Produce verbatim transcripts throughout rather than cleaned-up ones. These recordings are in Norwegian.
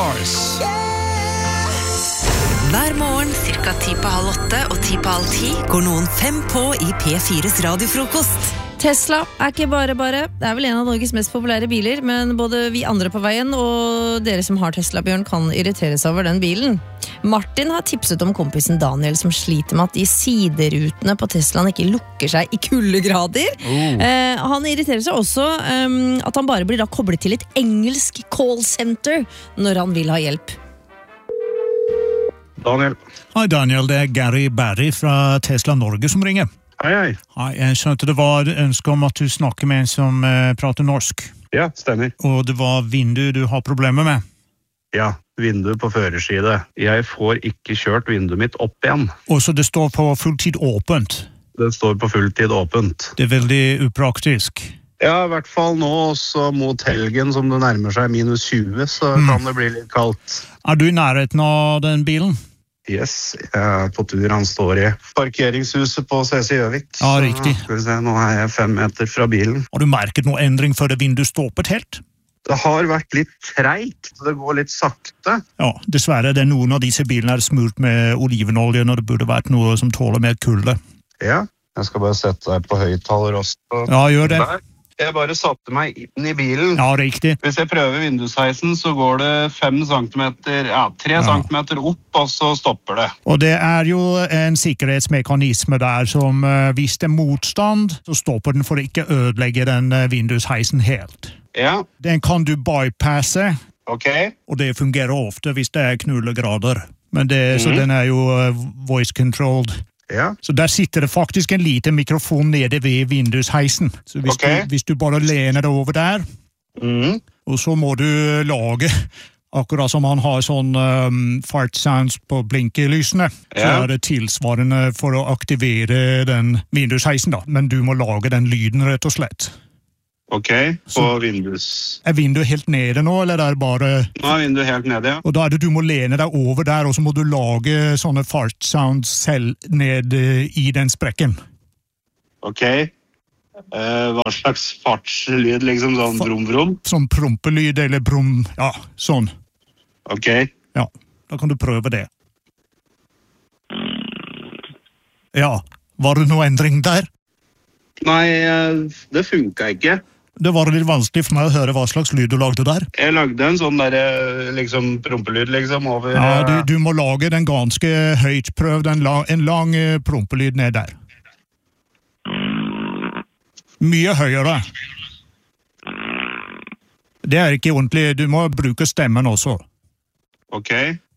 Cars. Hver morgen, cirka ti på halv åtte og ti på halv ti, går noen fem på i P fires radiofrokost. Tesla er ikke bare bare. Det er vel en av Norges mest populære biler, men både vi andre på veien og dere som har Tesla, Bjørn, kan irritere seg over den bilen. Martin har tipset om kompisen Daniel som sliter med at de siderutene på Teslaen ikke lukker seg i kuldegrader. Oh. Eh, han irriterer seg også um, at han bare blir da koblet til et engelsk call center når han vil ha hjelp. Daniel. Hei Daniel, det er Gary Barry fra Tesla Norge som ringer. Hei, hei. Hei, jeg skjønte det var ønske om at du snakker med en som uh, prater norsk. Ja, stemmer. Og det var vindu du har problemer med. Ja, vindu på førerside. Jeg får ikke kjørt vinduet mitt opp igjen. Og så det står på fulltid åpent? Det står på fulltid åpent. Det er veldig upraktisk. Ja, i hvert fall nå, så mot helgen som det nærmer seg minus tjue, så mm. kan det bli litt kaldt. Er du i nærheten av den bilen? Yes, jeg er på tur. Han står i parkeringshuset på C C Gjøvik. Ja, riktig. Skal vi se, nå er jeg fem meter fra bilen. Har du merket noe endring før det vinduet stoppet helt? Det har vært litt treigt, det går litt sakte. Ja, dessverre det er noen av disse bilene er smurt med olivenolje når det burde vært noe som tåler mer kulde. Ja, jeg skal bare sette deg på høyttaler også. Ja, gjør det. Der. Jeg bare satte meg inn i bilen. Ja, riktig. Hvis jeg prøver vindusheisen, så går det fem centimeter, ja, tre ja. centimeter opp, og så stopper det. Og det er jo en sikkerhetsmekanisme der som, hvis det er motstand, så stopper den for å ikke ødelegge den vindusheisen helt. Ja. Den kan du bypasse, ok. Og det fungerer ofte hvis det er knullegrader. Men det, mm. Så den er jo voice controlled. Ja. Så der sitter det faktisk en liten mikrofon nede ved vindusheisen. Så hvis, okay. du, hvis du bare lener deg over der, mm. og så må du lage, akkurat som han har sånn um, fart sounds på blinkelysene, ja. Så er det tilsvarende for å aktivere den vindusheisen da. Men du må lage den lyden rett og slett. Ok, på så, vindus. Er vinduet helt nede nå, eller er det bare... Nå er vinduet helt nede, ja. Og da er det du må lene deg over der, og så må du lage sånne fart sounds selv ned i den sprekken. Ok. Uh, hva slags fartslyd, liksom sånn brum-brum? Sånn prompelyd, eller brum... Ja, sånn. Ok. Ja, da kan du prøve det. Ja, var det noe endring der? Nei, det funket ikke. Det var litt vanskelig for meg å høre hva slags lyd du lagde der. Jeg lagde en sånn der, liksom, prompelyd, liksom, over... Ja, du, du må lage den ganske høyt. Prøv den la, en lang prompelyd ned der. Mye høyere. Det er ikke ordentlig. Du må bruke stemmen også. Ok.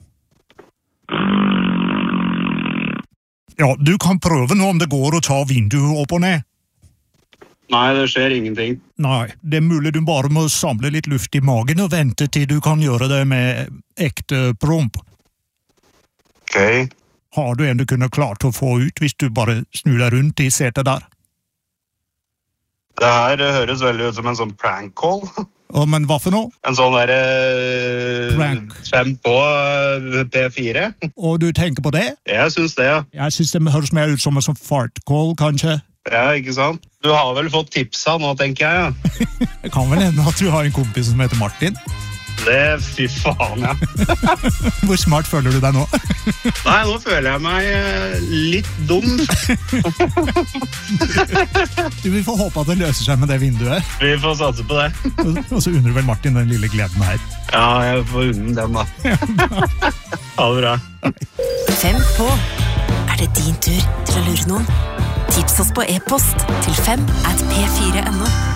Ja, du kan prøve nå om det går å ta vinduet opp og ned. Nei, det skjer ingenting. Nei, det er mulig du bare må samle litt luft i magen og vente til du kan gjøre det med ekte promp. Ok. Har du en du kunne klart å få ut hvis du bare snur deg rundt i setet der? Det her høres veldig ut som en sånn prank call. Oh, men hva for noe? En sånn der uh, prank. Fem på uh, P fire. Og du tenker på det? Jeg synes det, ja. Jeg synes det høres mer ut som en sånn fart call, kanskje. Ja, ikke sant? Du har vel fått tipsa nå, tenker jeg, ja. Det kan vel hende at du har en kompis som heter Martin? Det, fy faen, ja. Hvor smart føler du deg nå? Nei, nå føler jeg meg uh, litt dum. Du, vi får håpe at det løser seg med det vinduet. Vi får satse på det. Og, og så undrer vel Martin den lille gleden her. Ja, jeg får unne den da. Ha det bra. Fem på. Er det din tur til å lure noen? Tips oss på e-post til fem at p fire punktum no.